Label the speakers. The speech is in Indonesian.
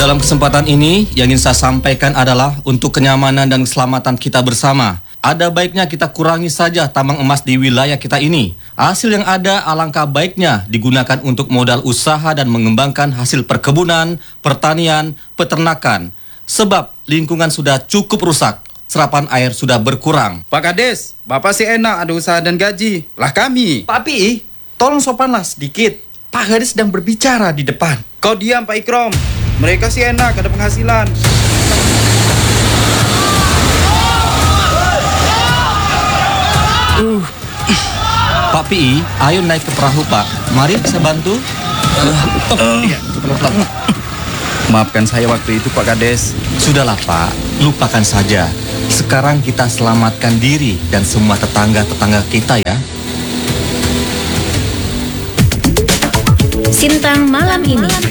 Speaker 1: Dalam kesempatan ini, yang ingin saya sampaikan adalah untuk kenyamanan dan keselamatan kita bersama. Ada baiknya kita kurangi saja tambang emas di wilayah kita ini. Hasil yang ada alangkah baiknya digunakan untuk modal usaha dan mengembangkan hasil perkebunan, pertanian, peternakan. Sebab lingkungan sudah cukup rusak, serapan air sudah berkurang.
Speaker 2: Pak Kades, Bapak sih enak ada usaha dan gaji. Lah kami.
Speaker 3: Pak Pi, tolong sopanlah sedikit. Pak Kades sedang berbicara di depan.
Speaker 2: Kau diam Pak Ikrom. Mereka sih enak ada penghasilan.
Speaker 1: Pak Pi, ayo naik ke perahu Pak. Mari saya bantu. Iya, pelan-pelan.
Speaker 2: Maafkan saya waktu itu Pak Kades.
Speaker 1: Sudahlah Pak, lupakan saja. Sekarang kita selamatkan diri dan semua tetangga-tetangga kita ya.
Speaker 4: Sintang malam ini